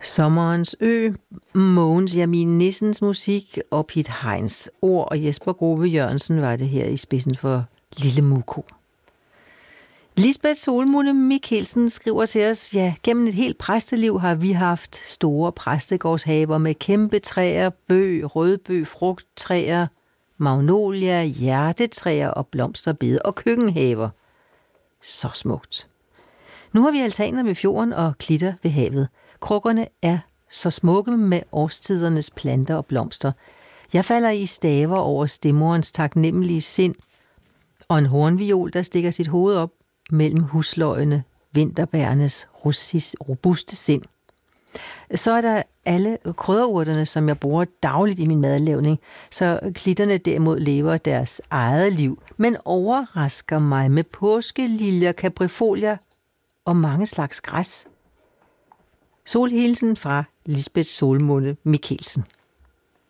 Sommerens ø, Mogens Jamin Nissens musik og Piet Heins ord, og Jesper Grove Jørgensen var det her i spidsen for Lille Muko. Lisbeth Solmunde Mikkelsen skriver til os, ja, gennem et helt præsteliv har vi haft store præstegårdshaver med kæmpe træer, bøg, rødbøg, frugttræer, magnolia, hjertetræer og blomsterbede og køkkenhaver. Så smukt. Nu har vi altaner ved fjorden og klitter ved havet. Krukkerne er så smukke med årstidernes planter og blomster. Jeg falder i staver over stemorens taknemmelige sind og en hornviol, der stikker sit hoved op mellem husløgene, vinterbærernes robuste sind. Så er der alle krydderurterne, som jeg bruger dagligt i min madlavning, så klitterne derimod lever deres eget liv, men overrasker mig med påskeliljer, kaprifolier og mange slags græs. Solhilsen fra Lisbeth Solmunde Mikkelsen.